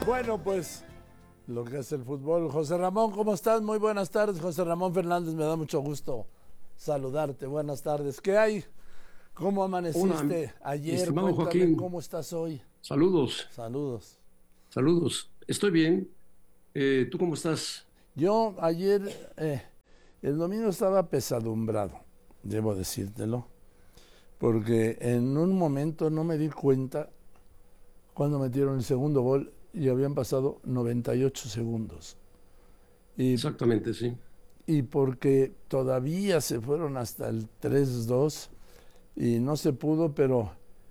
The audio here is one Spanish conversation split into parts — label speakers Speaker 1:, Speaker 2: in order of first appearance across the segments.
Speaker 1: Bueno, pues lo que es el fútbol. José Ramón, ¿cómo estás? Muy buenas tardes. José Ramón Fernández, me da mucho gusto saludarte. Buenas tardes. ¿Qué hay? ¿Cómo
Speaker 2: Hola,
Speaker 1: amaneciste ayer?
Speaker 2: estimado
Speaker 1: Cuéntame
Speaker 2: Joaquín,
Speaker 1: cómo estás hoy.
Speaker 2: saludos,
Speaker 1: Saludos.
Speaker 2: saludos. Estoy bien. ¿Tú cómo estás?
Speaker 1: Yo ayer, el domingo estaba pesadumbrado, debo decírtelo, porque en un momento no me di cuenta cuando metieron el segundo gol y habían pasado 98 segundos. Y,
Speaker 2: Exactamente, sí.
Speaker 1: y porque todavía se fueron hasta el 3-2 y no se pudo, pero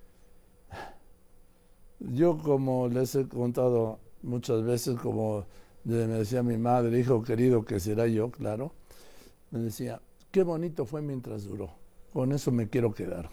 Speaker 1: yo, como les he contado muchas veces, como me decía mi madre, hijo querido, que será yo, claro, me decía, qué bonito fue mientras duró. Con eso me quiero quedar.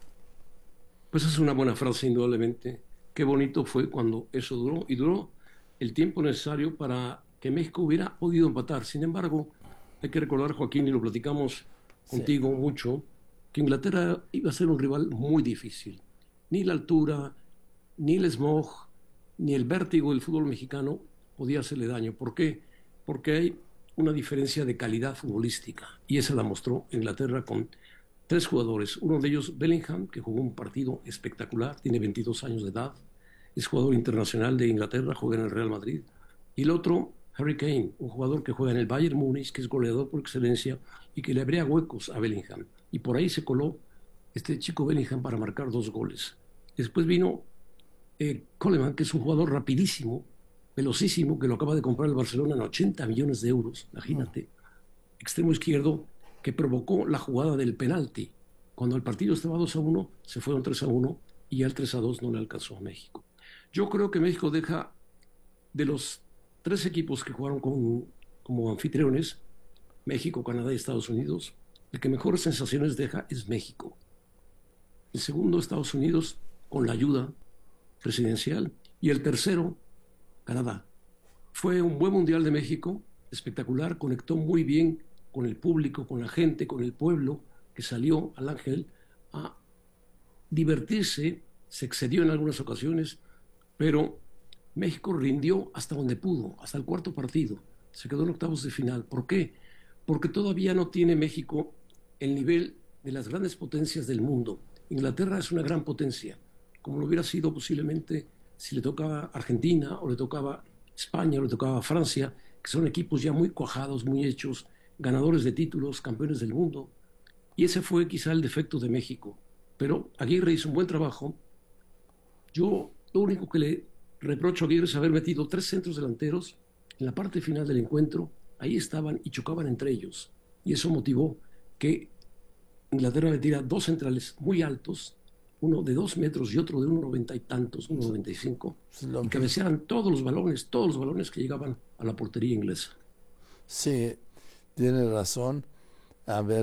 Speaker 2: Pues es una buena frase, indudablemente. Qué bonito fue cuando eso duró y duró el tiempo necesario para que México hubiera podido empatar. Sin embargo, hay que recordar, Joaquín, y lo platicamos
Speaker 1: Sí,
Speaker 2: contigo mucho, que Inglaterra iba a ser un rival muy difícil. Ni la altura, ni el smog, ni el vértigo del fútbol mexicano podía hacerle daño. ¿Por qué? Porque hay una diferencia de calidad futbolística y esa la mostró Inglaterra con tres jugadores. Uno de ellos, Bellingham, que jugó un partido espectacular, tiene 22 años de edad, es jugador internacional de Inglaterra, juega en el Real Madrid. Y el otro, Harry Kane, un jugador que juega en el Bayern Múnich, que es goleador por excelencia y que le abría huecos a Bellingham. Y por ahí se coló este chico Bellingham para marcar dos goles. Después vino Coleman, que es un jugador rapidísimo, velocísimo, que lo acaba de comprar el Barcelona en 80 millones de euros, imagínate. Extremo izquierdo, que provocó la jugada del penalti. Cuando el partido estaba 2-1, se fueron 3-1 y al 3-2 no le alcanzó a México. Yo creo que México deja de los tres equipos que jugaron como anfitriones, México, Canadá y Estados Unidos, el que mejores sensaciones deja es México. El segundo, Estados Unidos, con la ayuda presidencial. Y el tercero, Canadá. Fue un buen Mundial de México, espectacular, conectó muy bien con el público, con la gente, con el pueblo que salió al Ángel a divertirse, se excedió en algunas ocasiones, pero México rindió hasta donde pudo, hasta el cuarto partido. Se quedó en octavos de final. ¿Por qué? Porque todavía no tiene México el nivel de las grandes potencias del mundo. Inglaterra es una gran potencia, como lo hubiera sido posiblemente si le tocaba Argentina o le tocaba España o le tocaba Francia, que son equipos ya muy cuajados, muy hechos, ganadores de títulos, campeones del mundo. Y ese fue quizá el defecto de México. Pero Aguirre hizo un buen trabajo. Yo lo único que le reprocho a Aguirre es haber metido tres centros delanteros en la parte final del encuentro. Ahí estaban y chocaban entre ellos. Y eso motivó que Inglaterra metiera dos centrales muy altos, uno de 2 metros y otro de 1,90 y tantos, 1,95, y cabecearan todos los balones que llegaban a la portería inglesa.
Speaker 1: sí, tienes razón. A ver,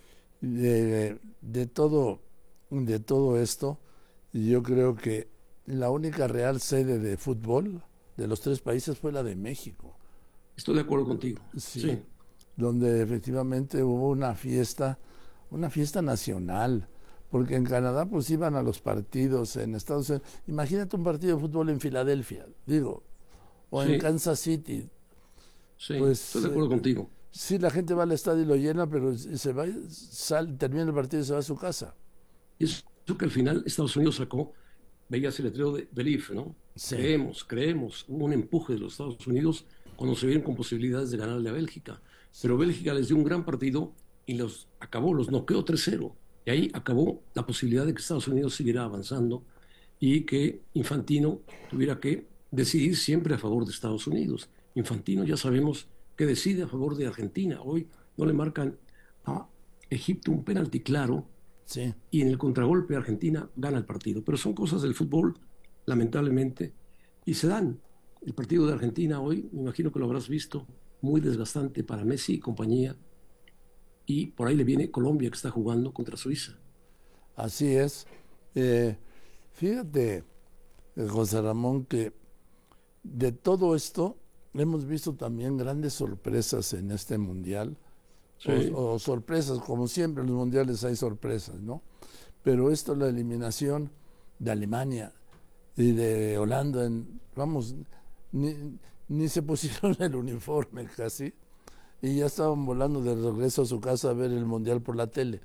Speaker 1: de todo esto, yo creo que la única real sede de fútbol de los tres países fue la de México.
Speaker 2: Estoy de acuerdo contigo.
Speaker 1: Sí,
Speaker 2: Sí,
Speaker 1: donde efectivamente hubo una fiesta nacional, porque en Canadá pues iban a los partidos, en Estados Unidos, imagínate un partido de fútbol en Filadelfia, digo, o en
Speaker 2: sí,
Speaker 1: Kansas City,
Speaker 2: sí, estoy
Speaker 1: pues
Speaker 2: de acuerdo contigo.
Speaker 1: sí, la gente va al estadio y lo llena, pero se va, termina el partido y se va a su casa.
Speaker 2: Y eso que al final Estados Unidos sacó, veías el letrero de Belief, ¿no?
Speaker 1: Sí,
Speaker 2: Creemos, hubo un empuje de los Estados Unidos cuando se vieron con posibilidades de ganarle a Bélgica.
Speaker 1: sí.
Speaker 2: Pero Bélgica les dio un gran partido y los noqueó 3-0. Y ahí acabó la posibilidad de que Estados Unidos siguiera avanzando y que Infantino tuviera que decidir siempre a favor de Estados Unidos. Infantino ya sabemos que decide a favor de Argentina. Hoy no le marcan a Egipto un penalti claro
Speaker 1: Sí,
Speaker 2: y en el contragolpe Argentina gana el partido. Pero son cosas del fútbol, lamentablemente, y se dan. El partido de Argentina hoy, me imagino que lo habrás visto, muy desgastante para Messi y compañía, y por ahí le viene Colombia que está jugando contra Suiza.
Speaker 1: así es. Eh, Fíjate, José Ramón, que de todo esto hemos visto también grandes sorpresas en este mundial,
Speaker 2: Sí,
Speaker 1: o sorpresas, como siempre en los mundiales hay sorpresas, ¿no? Pero esto, la eliminación de Alemania y de Holanda, vamos, ni se pusieron el uniforme casi, y ya estaban volando de regreso a su casa a ver el Mundial por la tele.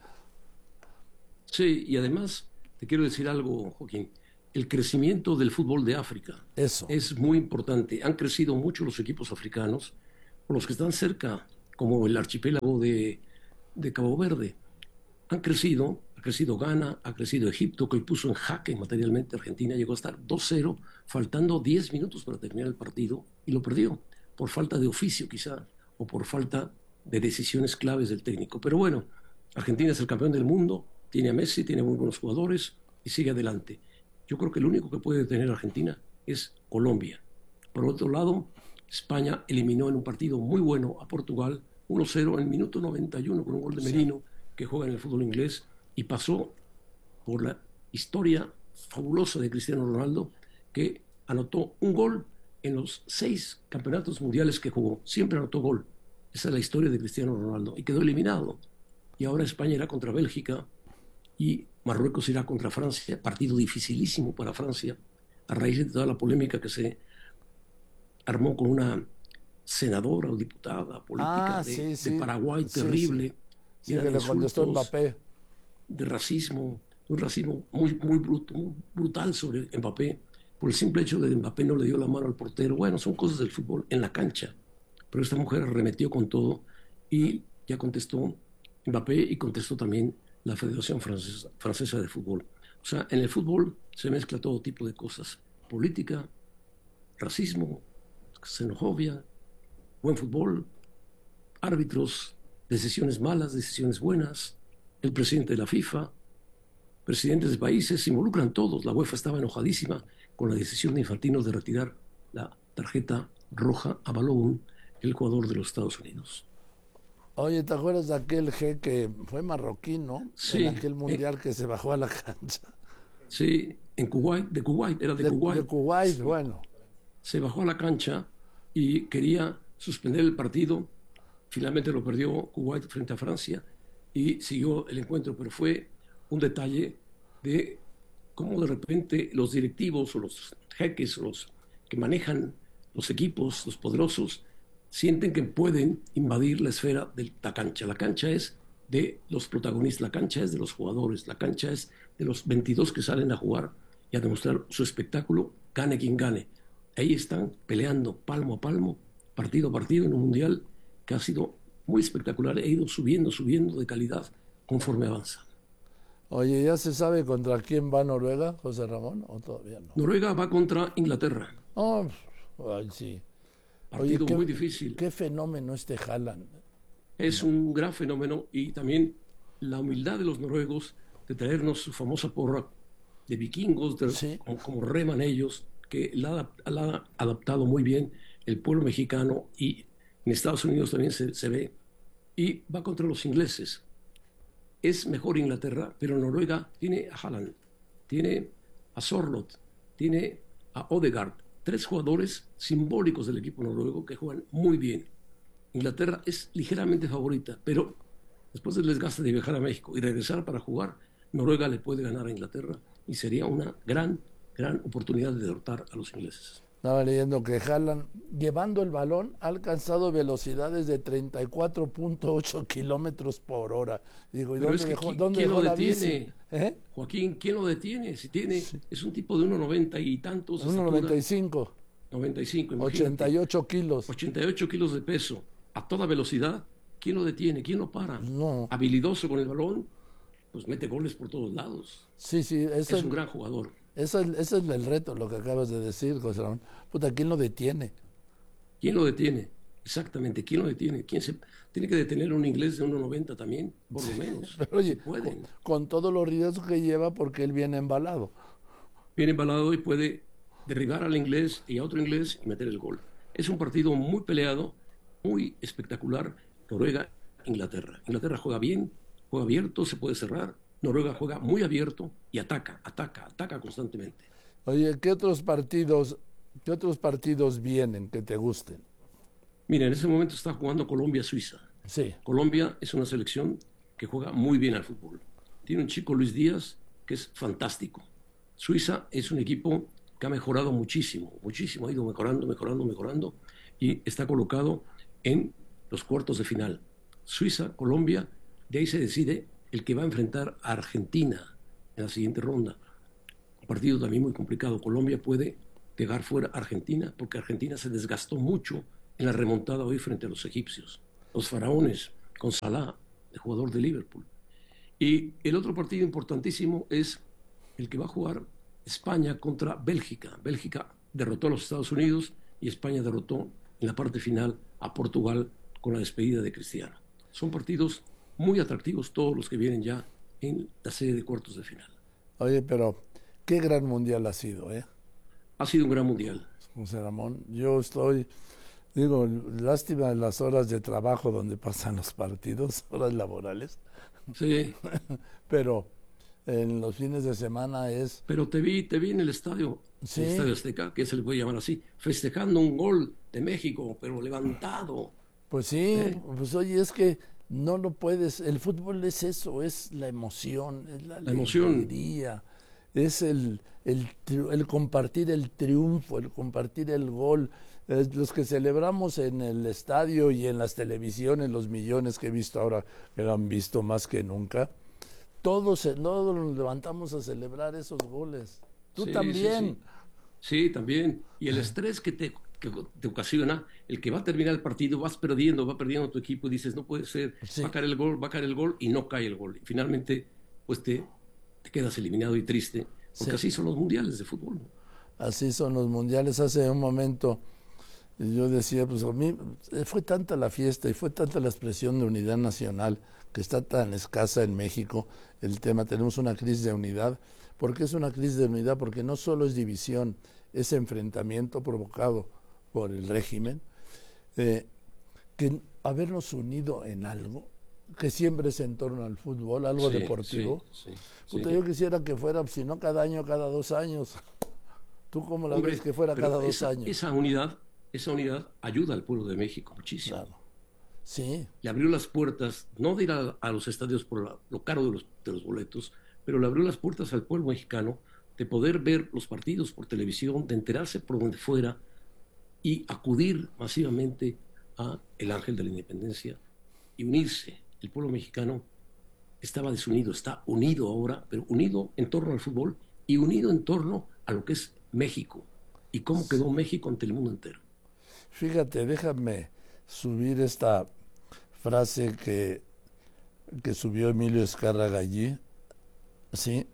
Speaker 2: Sí, y además te quiero decir algo, Joaquín. El crecimiento del fútbol de África
Speaker 1: Eso.
Speaker 2: es muy importante. Han crecido mucho los equipos africanos, los que están cerca, como el archipiélago de Cabo Verde. Han crecido, ha crecido Ghana, ha crecido Egipto, que hoy puso en jaque materialmente Argentina, llegó a estar 2-0, faltando 10 minutos para terminar el partido, y lo perdió, por falta de oficio quizá, o por falta de decisiones claves del técnico. Pero bueno, Argentina es el campeón del mundo, tiene a Messi, tiene muy buenos jugadores, y sigue adelante. Yo creo que el único que puede detener a Argentina es Colombia. Por otro lado, España eliminó en un partido muy bueno a Portugal 1-0 en el minuto 91 con un gol de Merino, que juega en el fútbol inglés, y pasó por la historia fabulosa de Cristiano Ronaldo, que anotó un gol en los 6 campeonatos mundiales que jugó. Siempre anotó gol. Esa es la historia de Cristiano Ronaldo, y quedó eliminado. Y ahora España irá contra Bélgica y Marruecos irá contra Francia, partido dificilísimo para Francia, a raíz de toda la polémica que se armó con una senadora o diputada política de Paraguay, terrible,
Speaker 1: sí, que le contestó Mbappé.
Speaker 2: De racismo, un racismo muy brutal sobre Mbappé, por el simple hecho de que Mbappé no le dio la mano al portero. Bueno, son cosas del fútbol en la cancha, pero esta mujer arremetió con todo y ya contestó Mbappé y contestó también la Federación Francesa de Fútbol. O sea, en el fútbol se mezcla todo tipo de cosas: política, racismo, xenofobia, buen fútbol, árbitros, decisiones malas, decisiones buenas, el presidente de la FIFA, presidentes de países, se involucran todos. La UEFA estaba enojadísima con la decisión de Infantino de retirar la tarjeta roja a Balón, el jugador de los Estados Unidos.
Speaker 1: Oye, ¿te acuerdas de aquel G que fue marroquí, no?
Speaker 2: Sí.
Speaker 1: En aquel mundial que se bajó a la cancha.
Speaker 2: Sí, en Kuwait, de Kuwait.
Speaker 1: De Kuwait, bueno.
Speaker 2: Se bajó a la cancha y quería suspender el partido. Finalmente lo perdió Kuwait frente a Francia y siguió el encuentro, pero fue un detalle de cómo de repente los directivos o los jeques o los que manejan los equipos, los poderosos, sienten que pueden invadir la esfera de la cancha. La cancha es de los protagonistas, la cancha es de los jugadores, la cancha es de los 22 que salen a jugar y a demostrar su espectáculo, gane quien gane. Ahí están peleando palmo a palmo, partido a partido, en un mundial que ha sido muy espectacular, ha ido subiendo de calidad conforme avanza.
Speaker 1: Oye, ¿ya se sabe contra quién va Noruega, José Ramón, o todavía no?
Speaker 2: Noruega va contra Inglaterra.
Speaker 1: Oh, ay, sí.
Speaker 2: Partido
Speaker 1: Oye,
Speaker 2: muy difícil.
Speaker 1: Qué fenómeno este Haaland.
Speaker 2: Es un gran fenómeno, y también la humildad de los noruegos de traernos su famosa porra de vikingos, como reman ellos, que la ha adaptado muy bien el pueblo mexicano, y en Estados Unidos también se ve, y va contra los ingleses. Es mejor Inglaterra, pero Noruega tiene a Haaland, tiene a Sorloth, tiene a Odegaard, 3 jugadores simbólicos del equipo noruego que juegan muy bien. Inglaterra es ligeramente favorita, pero después del desgaste de viajar a México y regresar para jugar, Noruega le puede ganar a Inglaterra y sería una gran oportunidad de derrotar a los ingleses.
Speaker 1: Estaba leyendo que Haaland, llevando el balón, ha alcanzado velocidades de 34.8 kilómetros por hora. Digo, ¿y
Speaker 2: pero
Speaker 1: dónde dejó la bici?
Speaker 2: Joaquín, ¿quién lo detiene? Si tiene, es un tipo de 1,90 y tantos.
Speaker 1: 1,95.
Speaker 2: 95,
Speaker 1: 88 kilos.
Speaker 2: 88 kilos de peso, a toda velocidad. ¿Quién lo detiene? ¿Quién lo para?
Speaker 1: No.
Speaker 2: Habilidoso con el balón, pues mete goles por todos lados.
Speaker 1: Sí, es un
Speaker 2: gran jugador.
Speaker 1: Ese es el reto, lo que acabas de decir, José Ramón. Puta, ¿quién lo detiene?
Speaker 2: ¿Quién lo detiene? Exactamente, ¿quién lo detiene? Tiene que detener a un inglés de 1,90 también, por lo menos?
Speaker 1: Pero oye,
Speaker 2: si pueden.
Speaker 1: Con todos los riesgos que lleva, porque él viene embalado.
Speaker 2: Viene embalado y puede derribar al inglés y a otro inglés y meter el gol. Es un partido muy peleado, muy espectacular. Noruega, Inglaterra. Inglaterra juega bien, juega abierto, se puede cerrar. Noruega juega muy abierto y ataca constantemente.
Speaker 1: Oye, ¿qué otros partidos vienen que te gusten?
Speaker 2: Mira, en ese momento está jugando Colombia-Suiza.
Speaker 1: Sí.
Speaker 2: Colombia es una selección que juega muy bien al fútbol. Tiene un chico, Luis Díaz, que es fantástico. Suiza es un equipo que ha mejorado muchísimo, muchísimo, ha ido mejorando, mejorando, mejorando, y está colocado en los cuartos de final. Suiza, Colombia, de ahí se decide el que va a enfrentar a Argentina en la siguiente ronda. Un partido también muy complicado. Colombia puede dejar fuera a Argentina porque Argentina se desgastó mucho en la remontada hoy frente a los egipcios. Los faraones, con Salah, el jugador de Liverpool. Y el otro partido importantísimo es el que va a jugar España contra Bélgica. Bélgica derrotó a los Estados Unidos y España derrotó en la parte final a Portugal con la despedida de Cristiano. Son partidos muy atractivos todos los que vienen ya en la serie de cuartos de final.
Speaker 1: Oye, pero qué gran mundial ha sido, ¿eh?
Speaker 2: Ha sido un gran mundial.
Speaker 1: José Ramón, yo digo, lástima en las horas de trabajo donde pasan los partidos, horas laborales,
Speaker 2: Sí,
Speaker 1: pero en los fines de semana es,
Speaker 2: pero te vi en el estadio
Speaker 1: sí,
Speaker 2: Azteca, que se le puede llamar así, festejando un gol de México, pero levantado.
Speaker 1: pues sí,
Speaker 2: ¿Eh?
Speaker 1: pues oye, es que no lo puedes, el fútbol es eso, es la emoción, es la
Speaker 2: La emoción,
Speaker 1: alegría, es el compartir el triunfo, el compartir el gol. Los que celebramos en el estadio y en las televisiones, los millones que he visto ahora, que lo han visto más que nunca, todos nos levantamos a celebrar esos goles. Tú
Speaker 2: sí, sí,
Speaker 1: también.
Speaker 2: sí. Sí, también. Y el estrés que te ocasiona, el que va a terminar el partido, va perdiendo tu equipo y dices, no puede ser,
Speaker 1: Sí,
Speaker 2: va a caer el gol y no cae el gol. Y finalmente, pues te quedas eliminado y triste, porque
Speaker 1: sí.
Speaker 2: así son los mundiales de fútbol.
Speaker 1: Así son los mundiales. Hace un momento yo decía, pues a mí fue tanta la fiesta y fue tanta la expresión de unidad nacional que está tan escasa en México el tema. Tenemos una crisis de unidad. ¿Por qué es una crisis de unidad? Porque no solo es división, es enfrentamiento provocado por el régimen, eh, que habernos unido en algo que siempre es en torno al fútbol, algo
Speaker 2: Sí, sí,
Speaker 1: deportivo.
Speaker 2: sí,
Speaker 1: Puta,
Speaker 2: sí.
Speaker 1: yo quisiera que fuera, si no cada año, cada 2 años. ¿Tú cómo la ves
Speaker 2: Hombre,
Speaker 1: que fuera cada
Speaker 2: pero
Speaker 1: 2 años?
Speaker 2: esa unidad ayuda al pueblo de México muchísimo.
Speaker 1: Claro. Sí,
Speaker 2: Le abrió las puertas, no de ir a los estadios por lo caro de los boletos, pero le abrió las puertas al pueblo mexicano de poder ver los partidos por televisión, de enterarse por donde fuera y acudir masivamente a el Ángel de la Independencia y unirse. El pueblo mexicano estaba desunido, está unido ahora, pero unido en torno al fútbol y unido en torno a lo que es México y cómo quedó México ante el mundo entero.
Speaker 1: fíjate, déjame subir esta frase que subió Emilio Azcárraga allí, sí,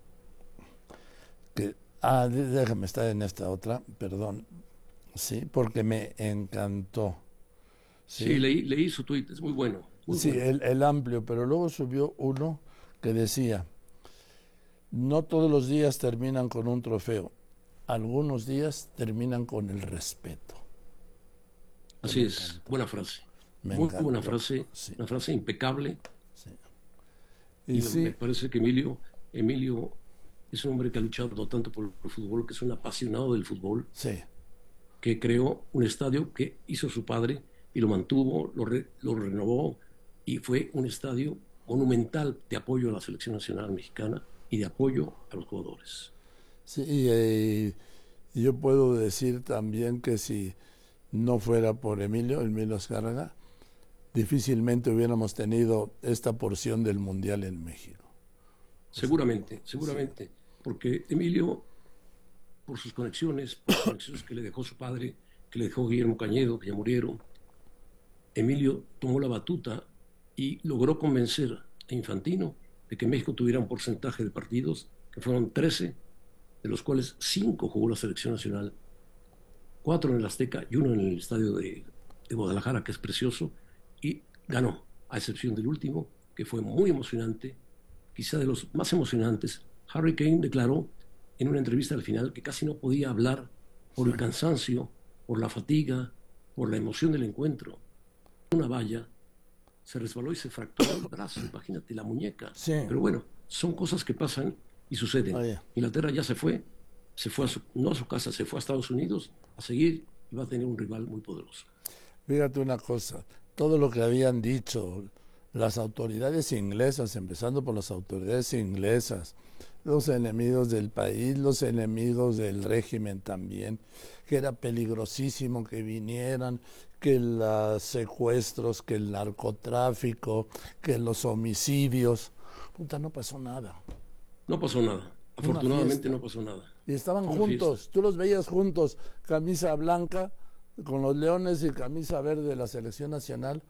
Speaker 1: déjame estar en esta otra, perdón, sí, porque me encantó,
Speaker 2: Sí,
Speaker 1: sí,
Speaker 2: leí su tuit, es muy bueno, muy
Speaker 1: sí,
Speaker 2: bueno.
Speaker 1: el amplio, pero luego subió uno que decía, no todos los días terminan con un trofeo, algunos días terminan con el respeto, que
Speaker 2: Así
Speaker 1: me
Speaker 2: es,
Speaker 1: encantó,
Speaker 2: buena frase,
Speaker 1: me
Speaker 2: muy buena
Speaker 1: encantó,
Speaker 2: frase,
Speaker 1: sí,
Speaker 2: una frase impecable
Speaker 1: sí. Y
Speaker 2: y me
Speaker 1: sí,
Speaker 2: parece que Emilio es un hombre que ha luchado tanto por el fútbol, que es un apasionado del fútbol,
Speaker 1: sí,
Speaker 2: que creó un estadio que hizo su padre y lo mantuvo, lo renovó y fue un estadio monumental de apoyo a la selección nacional mexicana y de apoyo a los jugadores.
Speaker 1: sí, y yo puedo decir también que si no fuera por Emilio Azcárraga, difícilmente hubiéramos tenido esta porción del Mundial en México.
Speaker 2: Seguramente,
Speaker 1: Sí,
Speaker 2: seguramente, porque Emilio, por las conexiones que le dejó su padre, que le dejó Guillermo Cañedo, que ya murieron, Emilio tomó la batuta y logró convencer a Infantino de que México tuviera un porcentaje de partidos, que fueron 13, de los cuales 5 jugó la selección nacional, 4 en el Azteca y uno en el estadio de Guadalajara, que es precioso, y ganó, a excepción del último, que fue muy emocionante, quizá de los más emocionantes. Harry Kane declaró en una entrevista al final que casi no podía hablar por
Speaker 1: sí,
Speaker 2: el cansancio, por la fatiga, por la emoción del encuentro. Una valla, se resbaló y se fracturó el brazo, imagínate, la muñeca.
Speaker 1: sí.
Speaker 2: Pero bueno, son cosas que pasan y suceden.
Speaker 1: Oye,
Speaker 2: Inglaterra ya se fue no a su casa, se fue a Estados Unidos a seguir y va a tener un rival muy poderoso.
Speaker 1: fíjate una cosa, todo lo que habían dicho las autoridades inglesas, empezando por las autoridades inglesas, los enemigos del país, los enemigos del régimen también, que era peligrosísimo que vinieran, que los secuestros, que el narcotráfico, que los homicidios. Puta, no pasó nada.
Speaker 2: No pasó nada. Afortunadamente no pasó nada.
Speaker 1: Y estaban juntos, tú los veías juntos, camisa blanca con los Leones y camisa verde de la selección nacional,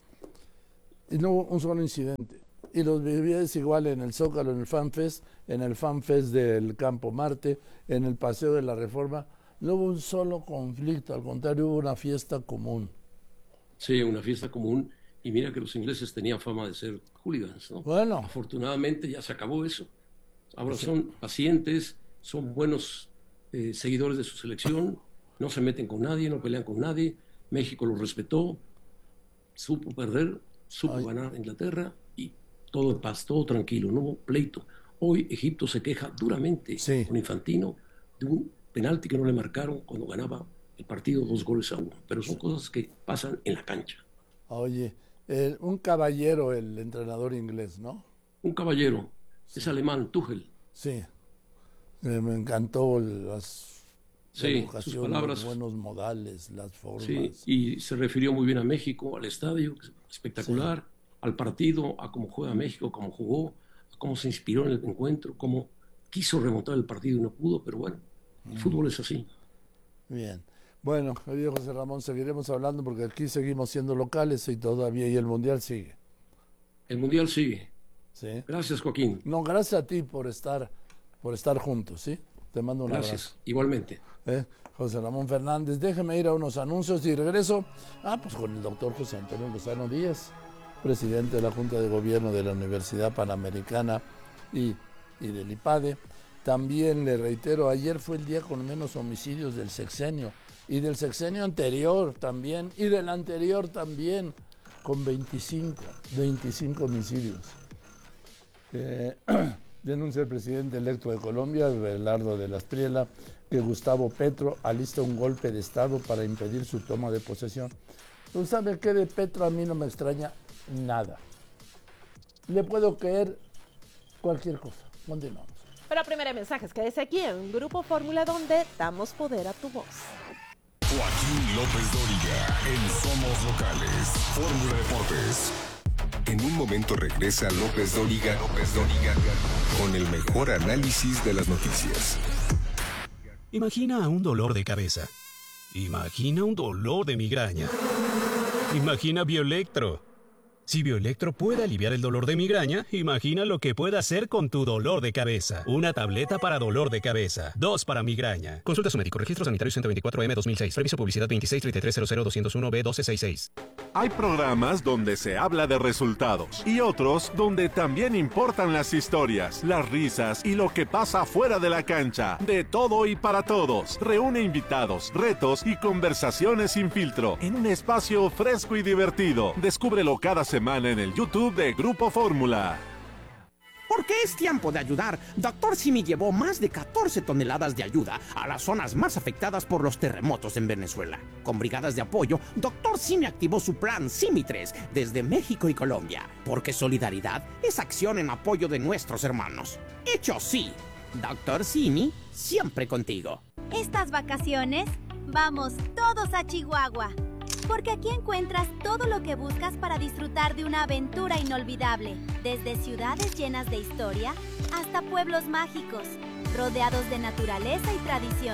Speaker 1: y no hubo un solo incidente. Y los vivías igual en el Zócalo, en el FanFest del Campo Marte, en el Paseo de la Reforma. No hubo un solo conflicto, al contrario, hubo una fiesta común.
Speaker 2: Sí, una fiesta común. Y mira que los ingleses tenían fama de ser hooligans, ¿no?
Speaker 1: Bueno.
Speaker 2: Afortunadamente ya se acabó eso. Ahora son pacientes, son buenos seguidores de su selección, no se meten con nadie, no pelean con nadie. México los respetó, supo perder, supo ganar Inglaterra y todo en paz, todo tranquilo, no hubo pleito. Hoy Egipto se queja duramente con Infantino de un penalti que no le marcaron cuando ganaba el partido 2-1, pero son cosas que pasan en la cancha.
Speaker 1: Oye, un caballero el entrenador inglés, ¿no?
Speaker 2: Un caballero, es alemán, Tuchel.
Speaker 1: Sí, me encantó las educación,
Speaker 2: sus palabras,
Speaker 1: los buenos modales, las formas.
Speaker 2: Sí, y se refirió muy bien a México, al estadio, espectacular, al partido, a cómo juega México, cómo jugó, a cómo se inspiró en el encuentro, cómo quiso remontar el partido y no pudo, pero bueno, el fútbol es así.
Speaker 1: Bien. Bueno, querido José Ramón, seguiremos hablando porque aquí seguimos siendo locales y todavía, y el Mundial sigue.
Speaker 2: El Mundial sigue.
Speaker 1: Sí.
Speaker 2: Gracias, Joaquín.
Speaker 1: No, gracias a ti por estar juntos, ¿sí? Te mando un abrazo.
Speaker 2: Igualmente.
Speaker 1: José Ramón Fernández, déjeme ir a unos anuncios y regreso pues con el doctor José Antonio Lozano Díaz, presidente de la Junta de Gobierno de la Universidad Panamericana y del IPADE. También le reitero, ayer fue el día con menos homicidios del sexenio, y del sexenio anterior también, y del anterior también, con 25 homicidios. Denuncia el presidente electo de Colombia, Belardo de la Espriella, que Gustavo Petro alista un golpe de Estado para impedir su toma de posesión. ¿Tú sabes qué de Petro? A mí no me extraña nada. Le puedo creer cualquier cosa. Continuamos.
Speaker 3: Pero primero hay mensajes. Quédese aquí en Grupo Fórmula, donde damos poder a tu voz.
Speaker 4: Joaquín López Dóriga en Somos Locales, Fórmula Deportes. En un momento regresa López Dóriga con el mejor análisis de las noticias.
Speaker 5: Imagina un dolor de cabeza. Imagina un dolor de migraña. Imagina Bioelectro. Si Bioelectro puede aliviar el dolor de migraña, imagina lo que puede hacer con tu dolor de cabeza. Una tableta para dolor de cabeza, 2 para migraña. Consulta a su médico. Registro sanitario 124M-2006. Previso publicidad 263300-201B1266.
Speaker 6: Hay programas donde se habla de resultados y otros donde también importan las historias, las risas y lo que pasa fuera de la cancha. De todo y para todos. Reúne invitados, retos y conversaciones sin filtro en un espacio fresco y divertido. Descúbrelo cada semana en el YouTube de Grupo Fórmula.
Speaker 7: Porque es tiempo de ayudar. Dr. Simi llevó más de 14 toneladas de ayuda a las zonas más afectadas por los terremotos en Venezuela. Con brigadas de apoyo, Dr. Simi activó su plan Simi 3 desde México y Colombia. Porque solidaridad es acción en apoyo de nuestros hermanos. Hecho sí. Dr. Simi, siempre contigo.
Speaker 8: Estas vacaciones, vamos todos a Chihuahua. Porque aquí encuentras todo lo que buscas para disfrutar de una aventura inolvidable. Desde ciudades llenas de historia hasta pueblos mágicos, rodeados de naturaleza y tradición.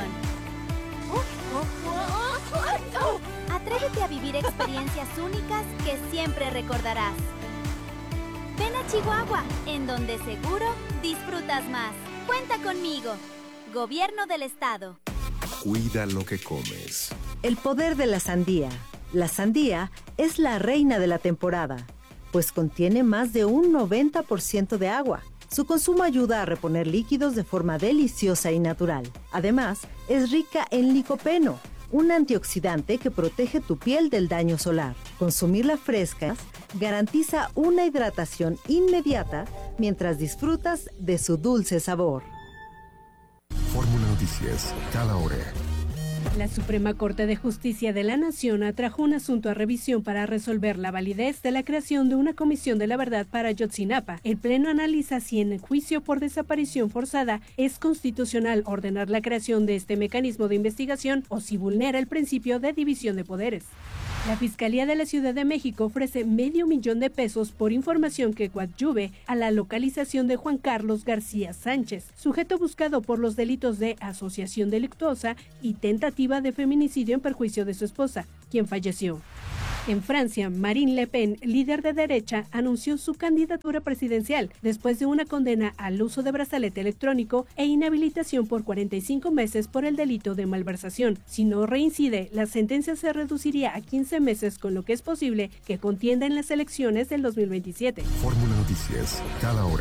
Speaker 8: Atrévete a vivir experiencias únicas que siempre recordarás. Ven a Chihuahua, en donde seguro disfrutas más. Cuenta conmigo. Gobierno del Estado.
Speaker 4: Cuida lo que comes.
Speaker 9: El poder de la sandía. La sandía es la reina de la temporada, pues contiene más de un 90% de agua. Su consumo ayuda a reponer líquidos de forma deliciosa y natural. Además, es rica en licopeno, un antioxidante que protege tu piel del daño solar. Consumirla fresca garantiza una hidratación inmediata mientras disfrutas de su dulce sabor.
Speaker 4: Fórmula Noticias, cada hora.
Speaker 10: La Suprema Corte de Justicia de la Nación atrajo un asunto a revisión para resolver la validez de la creación de una comisión de la verdad para Ayotzinapa. El Pleno analiza si en el juicio por desaparición forzada es constitucional ordenar la creación de este mecanismo de investigación o si vulnera el principio de división de poderes. La Fiscalía de la Ciudad de México ofrece $500,000 por información que coadyuve a la localización de Juan Carlos García Sánchez, sujeto buscado por los delitos de asociación delictuosa y tentativa de feminicidio en perjuicio de su esposa, quien falleció. En Francia, Marine Le Pen, líder de derecha, anunció su candidatura presidencial después de una condena al uso de brazalete electrónico e inhabilitación por 45 meses por el delito de malversación. Si no reincide, la sentencia se reduciría a 15 meses, con lo que es posible que contienda en las elecciones del 2027.
Speaker 4: Fórmula Noticias, cada hora.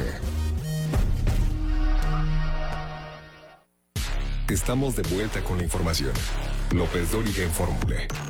Speaker 4: Estamos de vuelta con la información. López Dóriga en Fórmula.